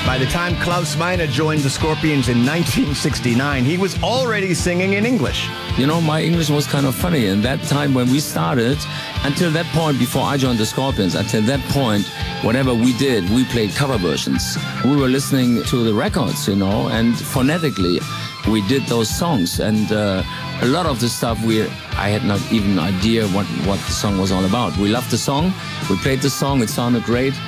By the time Klaus Meine joined the Scorpions in 1969, he was already singing in English. You know, my English was kind of funny. And that time when we started, until that point, before I joined the Scorpions, until that point, whatever we did, we played cover versions. We were listening to the records, you know, and phonetically, we did those songs. And a lot of the stuff I had not even idea what the song was all about. We loved the song, we played the song, it sounded great.